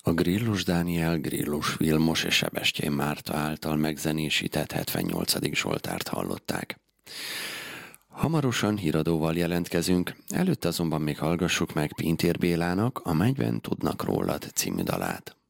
A Grillus Dániel, Grillus Vilmos és Sebestyén Márta által megzenésített 78. Zsoltárt hallották. Hamarosan híradóval jelentkezünk, előtte azonban még hallgassuk meg Pintér Bélának a Mennyben tudnak rólad című dalát.